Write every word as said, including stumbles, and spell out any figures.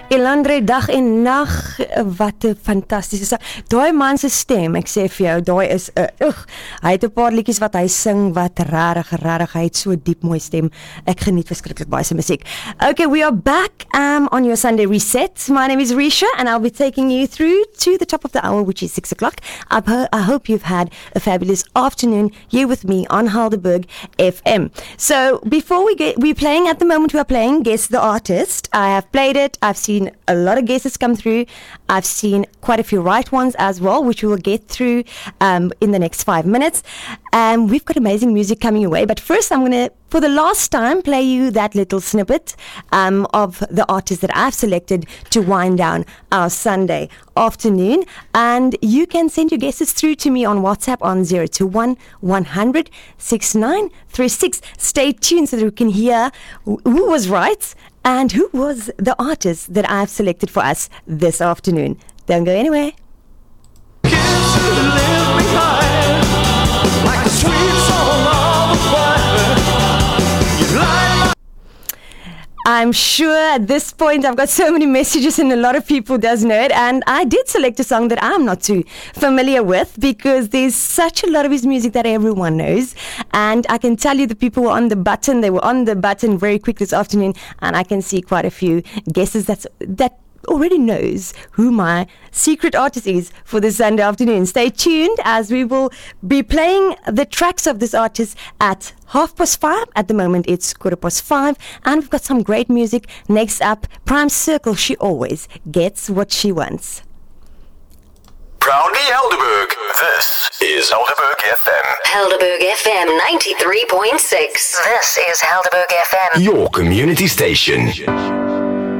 Elandre, dag en nag, wat 'n fantastiese sang. Daai man se stem, ek sê vir jou, daai is 'n uh, ugh, hy het 'n paar liedjies wat hy sing wat regtig, regtig, hy het so diep mooi stem. Ek geniet verskriklik baie sy musiek. Okay, we are back um, on your Sunday reset. My name is Risha and I'll be taking you through to the top of the hour, which is six o'clock. I, ho- I hope you've had a fabulous afternoon here with me on Helderberg F M. So before we get, we're playing at the moment, we are playing Guess the Artist. I have played it. I've seen a lot of guesses come through. I've seen quite a few right ones as well, which we will get through um, in the next five minutes. Um, we've got amazing music coming your way. But first, I'm going to, for the last time, play you that little snippet um, of the artist that I've selected to wind down our Sunday afternoon. And you can send your guesses through to me on WhatsApp on zero two one, one hundred, sixty-nine thirty-six. Stay tuned so that we can hear who was right and who was the artist that I've selected for us this afternoon. Don't go anywhere. I'm sure at this point I've got so many messages and a lot of people does know it, and I did select a song that I'm not too familiar with because there's such a lot of his music that everyone knows, and I can tell you the people were on the button, they were on the button very quick this afternoon, and I can see quite a few guesses that's, that already knows who my secret artist is for this Sunday afternoon. Stay tuned as we will be playing the tracks of this artist at half past five. At the moment it's quarter past five, and we've got some great music. Next up, Prime Circle, She Always Gets What She Wants. Proudly Helderberg, this is Helderberg F M. Helderberg F M ninety-three point six. This is Helderberg F M. Your community station.